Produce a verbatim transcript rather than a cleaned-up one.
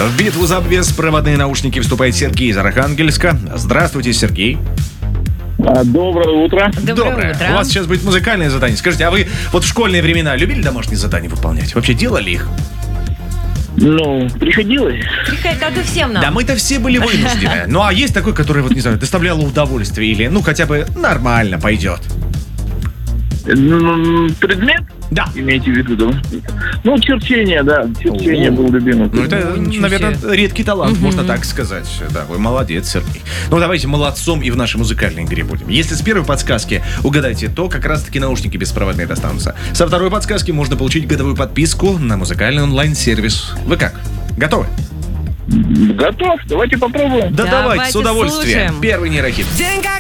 В битву за беспроводные наушники вступает Сергей из Архангельска. Здравствуйте, Сергей. Доброе утро. Доброе, Доброе. утро. У вас сейчас будет музыкальное задание. Скажите, а вы вот в школьные времена любили домашние задания выполнять? Вообще делали их? Ну, приходилось. Как и всем нам. Да мы-то все были вынуждены. Ну а есть такой, который, вот не знаю, доставляло удовольствие или, ну, хотя бы нормально пойдет? Ну, предмет? Да. Имеете в виду, да? Ну, черчение, да. Черчение О. был любимым. Ну, это, Ой, ничего наверное, себе. редкий талант, можно так сказать. Да, вы молодец, Сергей. Ну, давайте молодцом и в нашей музыкальной игре будем. Если с первой подсказки угадаете, то как раз-таки наушники беспроводные достанутся. Со второй подсказки можно получить годовую подписку на музыкальный онлайн-сервис. Вы как? Готовы? Готов. Давайте попробуем. Да давайте, Давайте с удовольствием. слушаем. Первый нейрохит. День как